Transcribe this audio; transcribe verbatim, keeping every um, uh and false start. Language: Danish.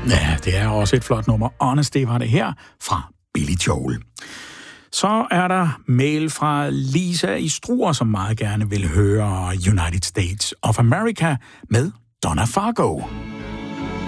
Ja, det er også et flot nummer. Honesty var det her fra Billy Joel. Så er der mail fra Lisa i Struer, som meget gerne vil høre United States of America med Donna Fargo.